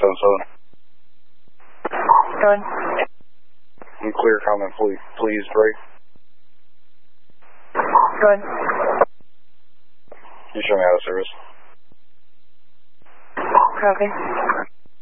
Good. Clear comment, please, break. Good. You show me out of service. Copy.